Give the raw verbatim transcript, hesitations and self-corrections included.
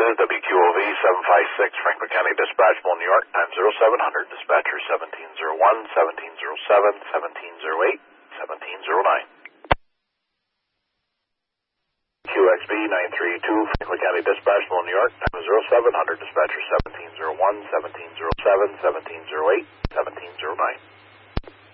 is W Q O V seven five six, Franklin County Dispatchable, New York, nine zero seven hundred, dispatcher seventeen zero one, seventeen zero seven, seventeen zero eight, seventeen zero nine. Q X B nine three two, Franklin County Dispatchable, New York, nine zero seven hundred, dispatcher seventeen zero one, seventeen zero seven, seventeen zero eight,